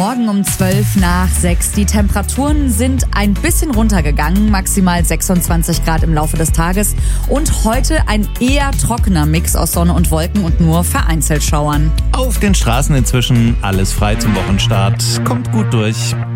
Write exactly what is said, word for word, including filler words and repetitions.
Morgen um zwölf nach sechs. Die Temperaturen sind ein bisschen runtergegangen, maximal sechsundzwanzig Grad im Laufe des Tages. Und heute ein eher trockener Mix aus Sonne und Wolken und nur vereinzelt Schauern. Auf den Straßen inzwischen alles frei zum Wochenstart. Kommt gut durch.